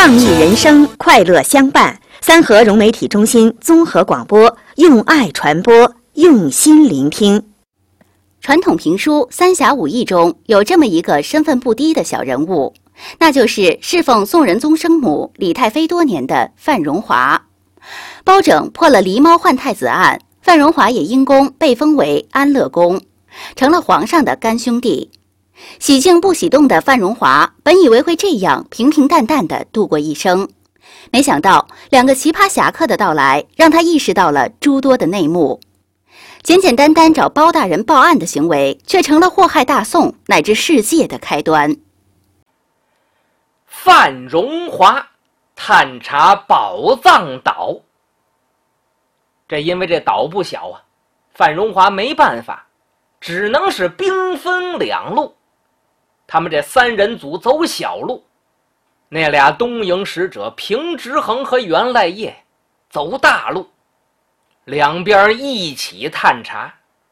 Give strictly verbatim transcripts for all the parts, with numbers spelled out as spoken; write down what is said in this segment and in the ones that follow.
创意人生，快乐相伴。三河融媒体中心综合广播，用爱传播，用心聆听。 传统评书《三侠五义》中有这么一个身份不低的小人物，那就是侍奉宋仁宗生母李太妃多年的范荣华。包拯破了狸猫换太子案，范荣华也因功被封为安乐公，成了皇上的干兄弟。喜静不喜动的范荣华本以为会这样平平淡淡地度过一生，没想到两个奇葩侠客的到来，让他意识到了诸多的内幕。简简单单找包大人报案的行为，却成了祸害大宋乃至世界的开端。 范荣华探查宝藏岛，这因为这岛不小啊，范荣华没办法，只能是兵分两路。他们这三人组走小路，那俩东瀛使者平直衡和袁赖业走大路，两边一起探查。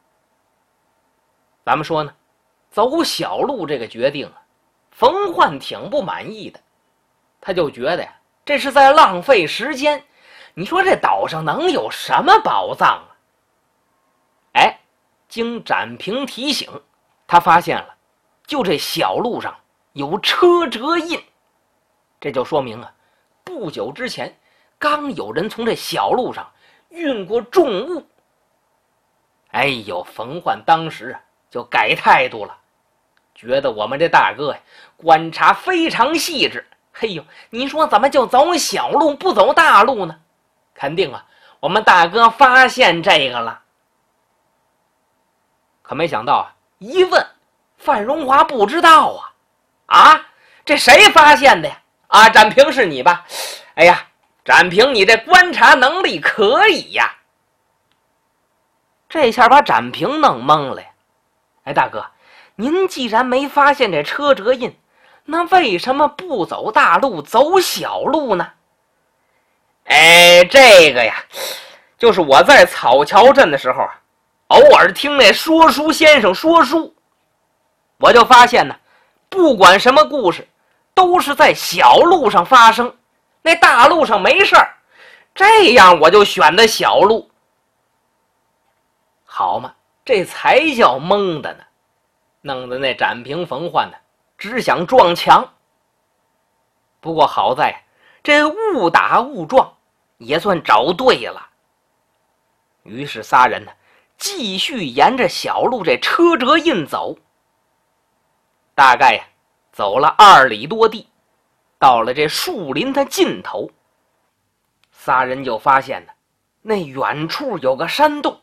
咱们说呢，走小路这个决定啊，冯焕挺不满意的，他就觉得呀，这是在浪费时间。你说这岛上能有什么宝藏啊？哎，经展平提醒，他发现了，就这小路上有车辙印，这就说明啊，不久之前刚有人从这小路上运过重物。哎呦，冯焕当时啊就改态度了，觉得我们这大哥呀观察非常细致。嘿呦，你说怎么就走小路不走大路呢？肯定啊，我们大哥发现这个了。可没想到啊，一问范荣华不知道啊。啊，这谁发现的呀？啊，展平是你吧？哎呀，展平你这观察能力可以呀。这下把展平弄懵了呀。哎，大哥，您既然没发现这车辙印，那为什么不走大路走小路呢？哎，这个呀，就是我在草桥镇的时候啊，偶尔听那说书先生说书，我就发现呢，不管什么故事都是在小路上发生，那大路上没事儿，这样我就选的小路。好嘛，这才叫蒙的呢，弄得那展平冯焕呢只想撞墙。不过好在这误打误撞也算找对了。于是仨人呢继续沿着小路这车辙印走，大概呀走了二里多地，到了这树林的尽头，仨人就发现呢那远处有个山洞。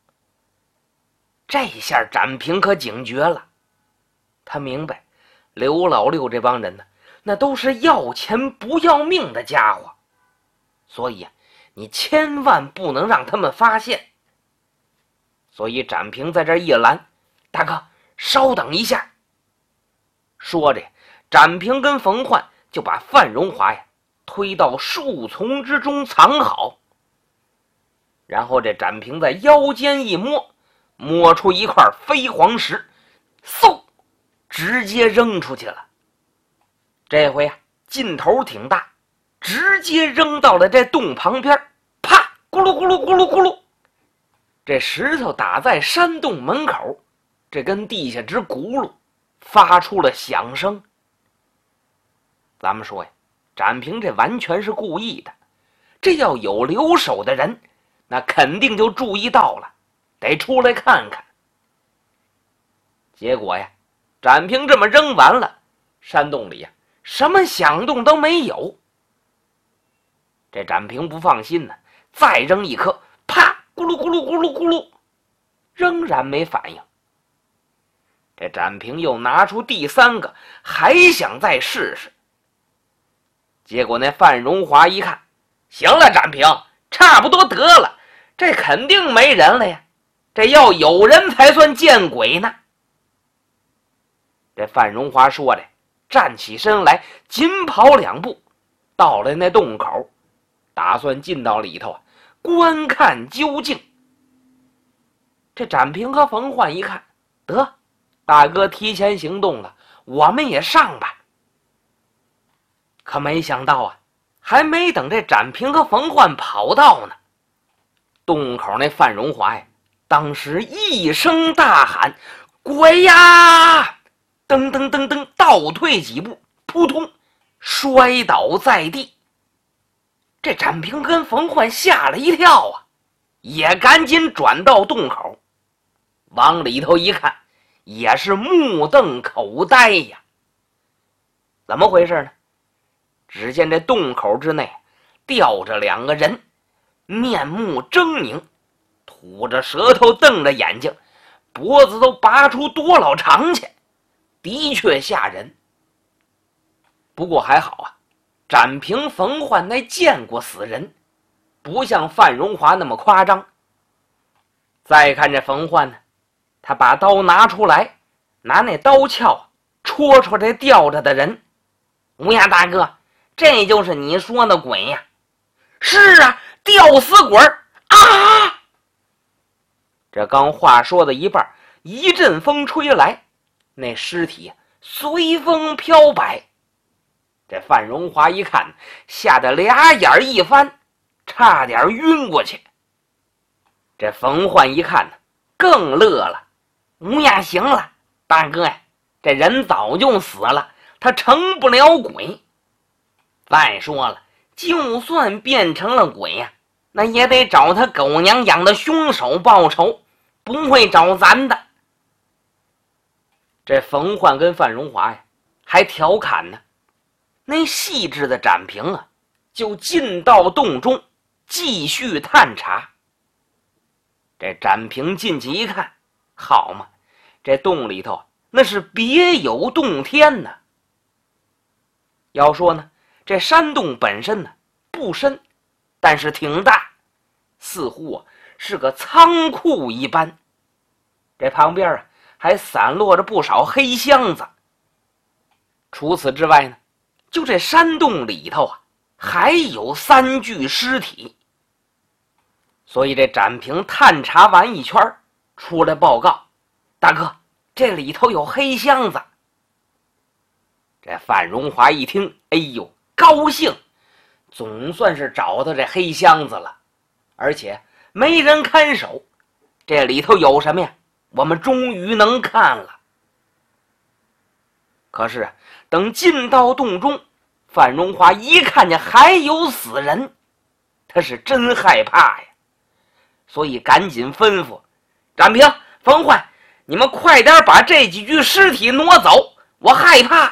这下展平可警觉了，他明白刘老六这帮人呢那都是要钱不要命的家伙，所以啊你千万不能让他们发现。所以展平在这一拦，大哥稍等一下。说着，展平跟冯焕就把范荣华呀推到树丛之中藏好。然后这展平在腰间一摸，摸出一块飞黄石，嗖，直接扔出去了。这回啊劲头挺大，直接扔到了这洞旁边，啪，咕噜咕噜咕噜咕噜，这石头打在山洞门口，这跟地下直轱辘，发出了响声。咱们说呀，展平这完全是故意的，这要有留守的人，那肯定就注意到了，得出来看看。结果呀，展平这么扔完了，山洞里呀什么响动都没有。这展平不放心呢，再扔一颗，啪，咕噜咕噜咕噜咕噜，仍然没反应。这展平又拿出第三个，还想再试试。结果那范荣华一看，行了，展平，差不多得了，这肯定没人了呀，这要有人才算见鬼呢。这范荣华说着，站起身来，紧跑两步，到了那洞口，打算进到里头啊，观看究竟。这展平和冯焕一看，得，大哥提前行动了，我们也上吧。 可没想到啊，还没等这展平和冯焕跑到呢，洞口那范荣华呀，当时一声大喊：“鬼呀！”噔噔噔噔，倒退几步，扑通，摔倒在地。这展平跟冯焕吓了一跳啊，也赶紧转到洞口，往里头一看，也是目瞪口呆呀。怎么回事呢？只见这洞口之内吊着两个人，面目狰狞，吐着舌头，瞪着眼睛，脖子都拔出多老长去，的确吓人。不过还好啊，展平冯焕那见过死人，不像范荣华那么夸张。再看这冯焕呢，他把刀拿出来，拿那刀鞘戳戳这吊着的人。乌鸦大哥，这就是你说的鬼呀？是啊，吊死鬼啊！这刚话说的一半，一阵风吹来，那尸体随风飘摆。这范荣华一看，吓得俩眼一翻，差点晕过去。这冯焕一看呢，更乐了。乌鸦，行了，大哥呀，这人早就死了，他成不了鬼。再说了，就算变成了鬼呀，那也得找他狗娘养的凶手报仇，不会找咱的。这冯焕跟范荣华呀，还调侃呢。那细致的展平啊，就进到洞中继续探查。这展平进去一看，好嘛，这洞里头那是别有洞天呢。要说呢，这山洞本身呢不深，但是挺大，似乎啊是个仓库一般。这旁边啊还散落着不少黑箱子。除此之外呢，就这山洞里头啊，还有三具尸体。所以这展平探查完一圈，出来报告：“大哥，这里头有黑箱子。”这范荣华一听，哎呦，高兴，总算是找到这黑箱子了，而且没人看守，这里头有什么呀？我们终于能看了。可是等进到洞中，范荣华一看见还有死人，他是真害怕呀，所以赶紧吩咐展平、冯焕，你们快点把这几具尸体挪走，我害怕。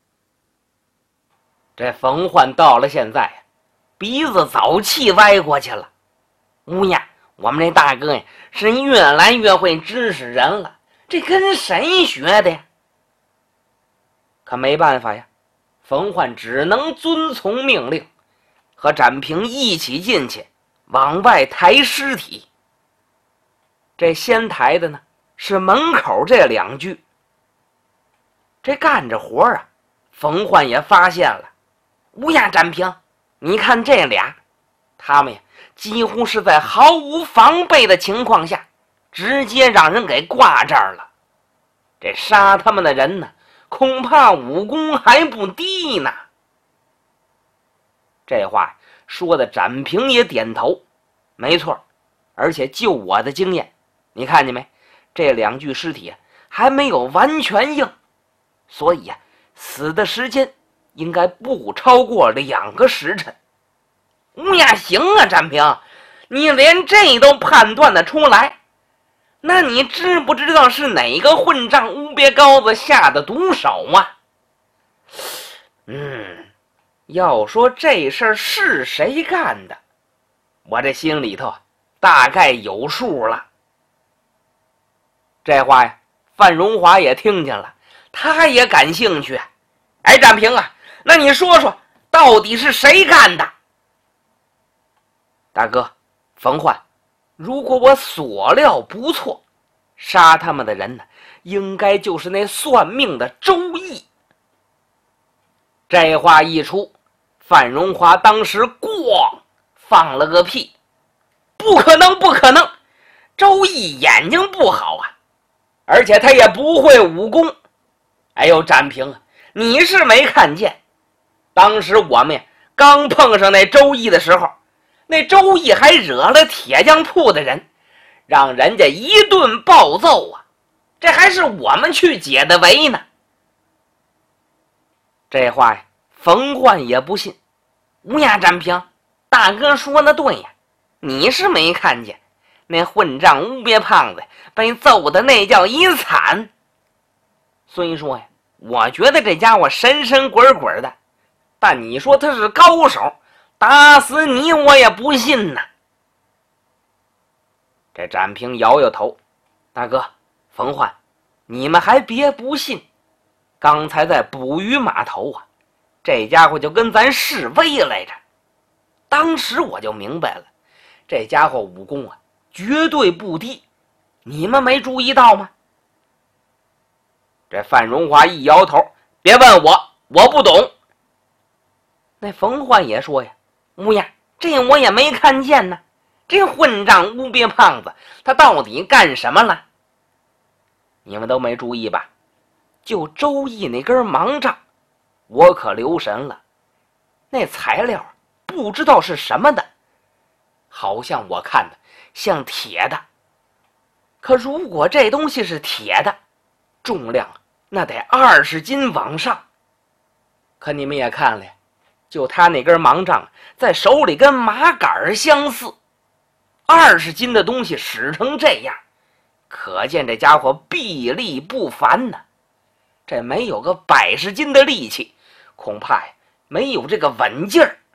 这冯焕到了现在，鼻子早气歪过去了。乌鸦，我们这大哥呀，是越来越会指使人了，这跟谁学的呀？可没办法呀，冯焕只能遵从命令，和展平一起进去往外抬尸体。这先抬的呢是门口这两具。这干着活啊，冯焕也发现了，乌鸦、展平，你看这俩，他们呀几乎是在毫无防备的情况下，直接让人给挂这儿了。这杀他们的人呢，恐怕武功还不低呢。这话说的展平也点头，没错，而且就我的经验，你看见没？这两具尸体还没有完全硬，所以呀，死的时间应该不超过两个时辰。乌鸦，行啊，展平，你连这都判断得出来，那你知不知道是哪个混账乌鳖羔子下的毒手啊？嗯，要说这事儿是谁干的，我这心里头大概有数了。这话呀，范荣华也听见了，他也感兴趣。哎，展平啊，那你说说，到底是谁干的？大哥，冯焕，如果我所料不错，杀他们的人呢，应该就是那算命的周易。这话一出，范荣华当时咣放了个屁。不可能，不可能，周易眼睛不好啊，而且他也不会武功。哎呦，展平，你是没看见， 当时我们刚碰上那周易的时候，那周易还惹了铁匠铺的人，让人家一顿暴揍啊，这还是我们去解的围呢。这话呀，冯焕也不信。乌鸦展平，大哥说的对呀，你是没看见那混账乌鳖胖子被揍的那叫一惨。虽说呀，我觉得这家伙神神鬼鬼的，但你说他是高手，打死你我也不信呐。这展平摇摇头，大哥冯焕，你们还别不信，刚才在捕鱼码头啊，这家伙就跟咱示威来着。当时我就明白了，这家伙武功啊绝对不低，你们没注意到吗？这范荣华一摇头，别问我，我不懂。那冯焕也说呀，乌鸦，这我也没看见呢，这混账乌鳖胖子他到底干什么了？你们都没注意吧？就周易那根盲杖，我可留神了，那材料不知道是什么的，好像我看的像铁的。可如果这东西是铁的，重量那得二十斤往上。可你们也看了呀，就他那根盲杖在手里跟麻杆相似，二十斤的东西使成这样，可见这家伙臂力不凡呢。这没有个百十斤的力气，恐怕呀没有这个稳劲儿。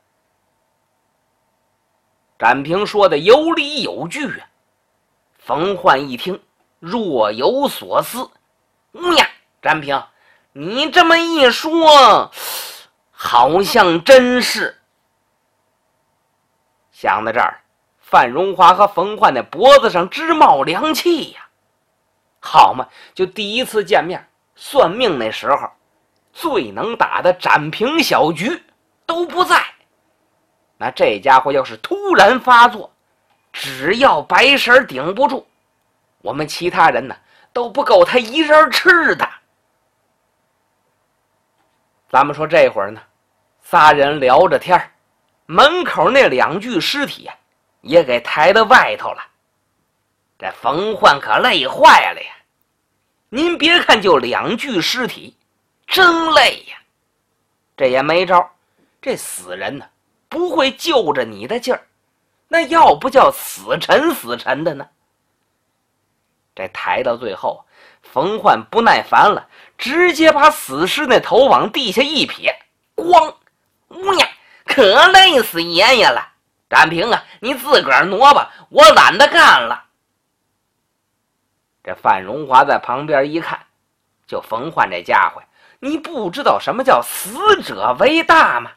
展平说的有理有据啊。冯焕一听若有所思，嗯呀，展平，你这么一说，好像真是。想到这儿，范荣华和冯焕的脖子上直冒凉气呀。好嘛，就第一次见面算命那时候，最能打的展平小局都不在。那这家伙要是突然发作，只要白神顶不住，我们其他人呢都不够他一人吃的。咱们说这会儿呢，仨人聊着天，门口那两具尸体呀、啊、也给抬到外头了。这冯焕可累坏了呀。您别看就两具尸体，真累呀。这也没招，这死人呢不会就着你的劲儿，那要不叫死沉死沉的呢。这抬到最后，冯焕不耐烦了，直接把死尸那头往地下一撇，咣！乌呀，可累死爷爷了！展平啊，你自个儿挪吧，我懒得干了。这范荣华在旁边一看，就冯焕这家伙，你不知道什么叫死者为大吗？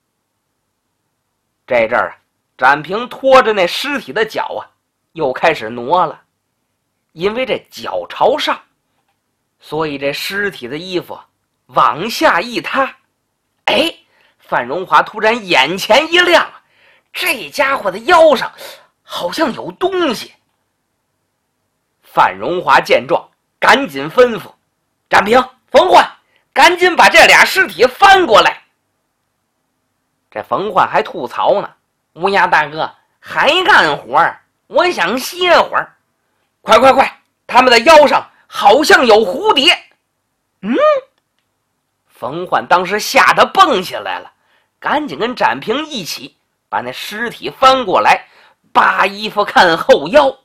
这阵儿啊，展平拖着那尸体的脚啊，又开始挪了。因为这脚朝上，所以这尸体的衣服往下一塌。哎，范荣华突然眼前一亮，这家伙的腰上好像有东西。范荣华见状，赶紧吩咐展平、冯焕，赶紧把这俩尸体翻过来。这冯焕还吐槽呢，乌鸦大哥还干活，我想歇会儿。快快快，他们的腰上好像有蝴蝶。嗯，冯焕当时吓得蹦起来了，赶紧跟展平一起把那尸体翻过来，扒衣服看后腰。